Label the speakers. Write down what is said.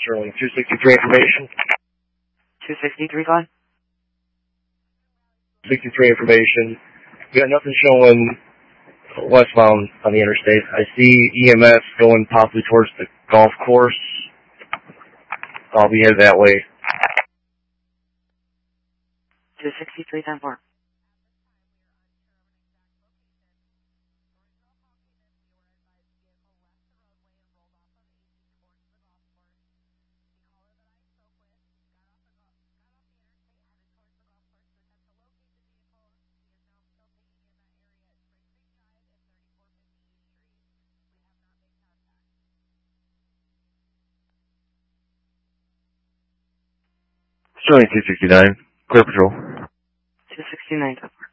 Speaker 1: Sterling 263 information.
Speaker 2: 263, go ahead.
Speaker 1: 63 information. We got nothing showing westbound on the interstate. I see EMS going possibly towards the golf course. I'll be headed that way.
Speaker 2: 263, 10-4.
Speaker 1: Sterling 269, clear patrol.
Speaker 2: 269, 10-4.